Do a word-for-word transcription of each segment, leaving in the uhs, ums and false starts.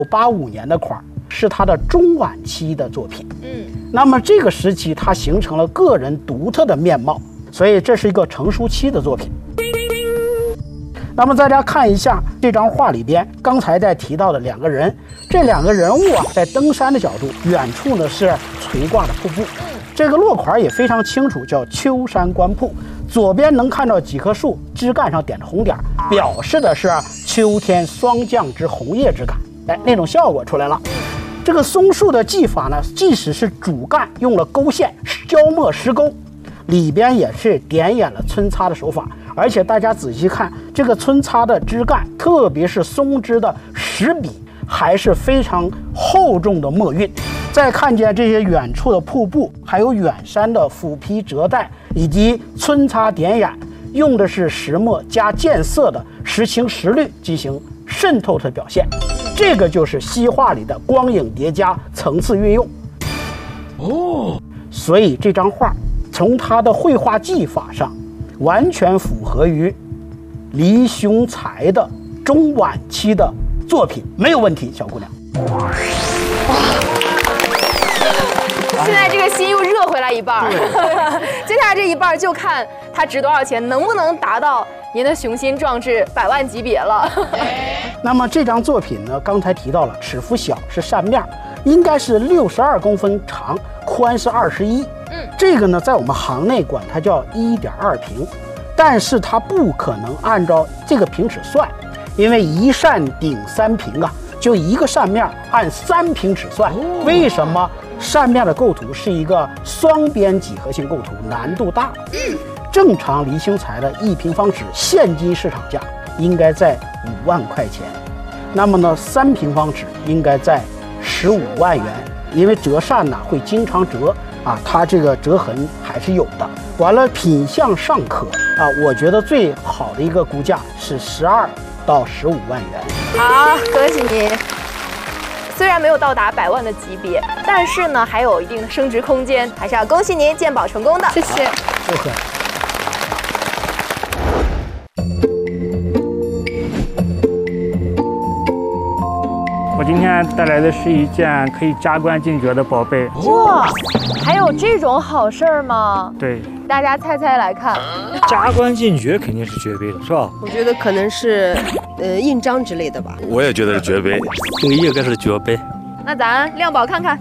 八五年的款，是他的中晚期的作品。 嗯， 那么这个时期他形成了个人独特的面貌，所以这是一个成熟期的作品。那么大家看一下这张画里边，刚才在提到的两个人，这两个人物啊，在登山的角度，远处呢是垂挂的瀑布。这个落款也非常清楚，叫秋山观瀑。左边能看到几棵树，枝干上点着红点，表示的是秋天霜降之红叶之感。哎，那种效果出来了。这个松树的技法呢，即使是主干用了勾线、焦墨石钩，里边也是点眼了皴擦的手法。而且大家仔细看这个皴擦的枝干，特别是松枝的实笔，还是非常厚重的墨韵。再看见这些远处的瀑布，还有远山的斧劈折带，以及皴擦点眼，用的是石墨加渐色的时青时绿进行渗透的表现。这个就是西画里的光影叠加、层次运用。哦，所以这张画从它的绘画技法上，完全符合于黎雄才的中晚期的作品，没有问题，小姑娘。哇！ 现在这个心又热回来一半儿，接下来这一半就看它值多少钱，能不能达到您的雄心壮志百万级别了。 那么这张作品呢，刚才提到了尺幅小，是扇面，应该是六十二公分长，宽是二十一。嗯，这个呢，在我们行内管它叫一点二平，但是它不可能按照这个平尺算，因为一扇顶三平啊，就一个扇面按三平尺算。为什么？扇面的构图是一个双边几何性构图，难度大。嗯，正常黎雄才的一平方尺现金市场价应该在五万块钱，那么呢，三平方尺应该在十五万元，因为折扇呢会经常折啊，它这个折痕还是有的。完了，品相尚可啊，我觉得最好的一个估价是十二到十五万元。 好，恭喜您。虽然没有到达百万的级别，但是呢，还有一定的升值空间，还是要恭喜您鉴宝成功的。谢谢。 谢谢。 我今天带来的是一件可以加官进爵的宝贝。 哇，还有这种好事儿吗？ 对， 大家猜猜来看。 加官进爵肯定是爵杯了，是吧？ 我觉得可能是，呃，印章之类的吧。 我也觉得是爵杯， 这个应该是爵杯。 那咱亮宝看看。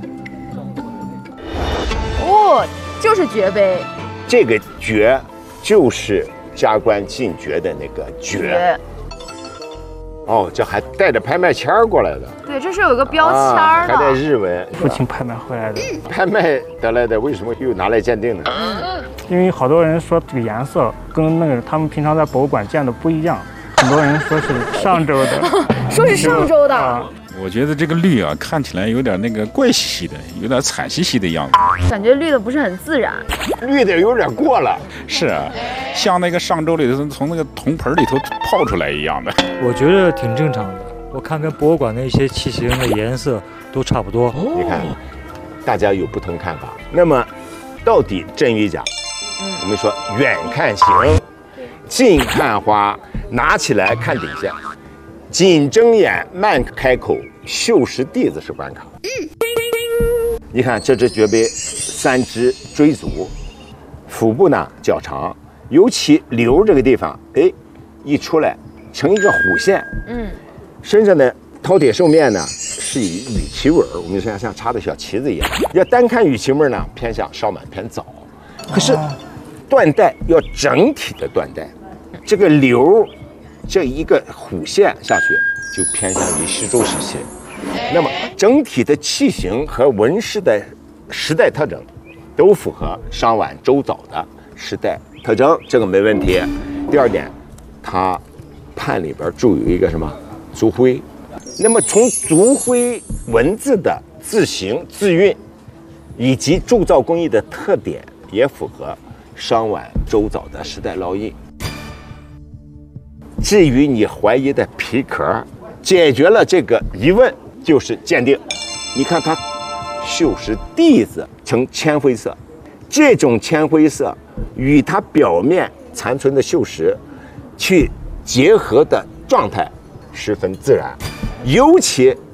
哦，就是爵杯。 这个爵就是加官进爵的那个爵。哦，这还带着拍卖签儿过来的。 对，这是有一个标签的、啊， 还带日文。 父亲拍卖回来的。 拍卖得来的，为什么又拿来鉴定呢？ 因为好多人说这个颜色跟那个他们平常在博物馆见的不一样，很多人说是上周的。 说是上周的。 啊， 我觉得这个绿啊，看起来有点那个怪兮兮的，有点惨兮兮的样子， 感觉绿的不是很自然， 绿的有点过了。 是啊，像那个上周里头从那个铜盆里头泡出来一样的。 我觉得挺正常的，我看跟博物馆的一些器型的颜色都差不多。 你看，大家有不同看法。那么，到底真与假？我们说远看形，近看花，拿起来看底下。紧睁眼，慢开口，锈蚀地子是关卡。你看这只爵杯，三只锥足，腹部呢较长，尤其瘤这个地方，哎，一出来成一个弧线。嗯，身上的饕餮兽面呢是以羽旗纹，我们像像插的小旗子一样。要单看羽旗纹呢，偏向稍晚偏早。可是缎带要整体的缎带，这个瘤。这一个弧线下去，就偏向于西周时期。那么整体的器型和纹饰的时代特征，都符合商晚周早的时代特征，这个没问题。第二点，它判里边注有一个什么族徽，那么从族徽文字的字形、字韵以及铸造工艺的特点，也符合商晚周早的时代烙印。至于你怀疑的皮壳，解决了这个疑问，就是鉴定。你看它锈蚀地子呈铅灰色，这种铅灰色与它表面残存的锈蚀去结合的状态十分自然，尤其